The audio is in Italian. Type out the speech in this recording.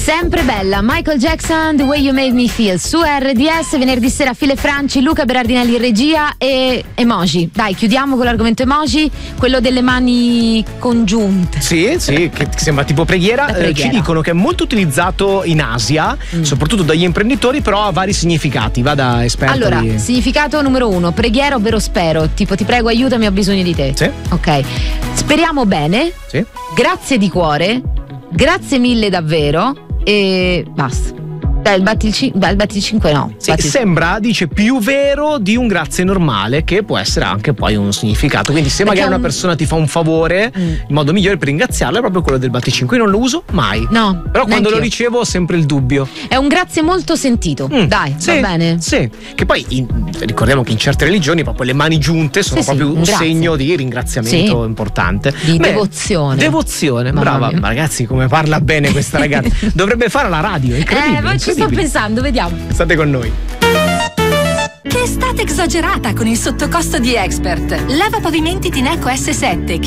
Sempre bella, Michael Jackson, The Way You Made Me Feel, su RDS, venerdì sera File Franci, Luca Berardinelli in regia e emoji. Dai, chiudiamo con l'argomento emoji, quello delle mani congiunte. Sì, che sembra tipo preghiera. Ci dicono che è molto utilizzato in Asia, soprattutto dagli imprenditori, però ha vari significati. Va da esperti. Allora, significato numero 1, preghiera ovvero spero, tipo ti prego aiutami, ho bisogno di te. Sì. Ok, speriamo bene. Sì. Grazie di cuore, grazie mille davvero e basta. Il batti il 5 no. Sì, sembra, dice, più vero di un grazie normale, che può essere anche poi un significato. Quindi se magari una persona ti fa un favore, il modo migliore per ringraziarla è proprio quello del batticinque. Io non lo uso mai. No. Però quando lo ricevo ho sempre il dubbio. È un grazie molto sentito. Dai, sì, va bene. Sì. Che poi ricordiamo che in certe religioni proprio le mani giunte sono proprio un segno di ringraziamento importante. Di devozione. Devozione, brava. Ma ragazzi, come parla bene questa ragazza. Dovrebbe fare la radio, incredibile. Ma ci sto pensando, vediamo. State con noi. Che estate esagerata con il sottocosto di Expert. Lava pavimenti Tineco S7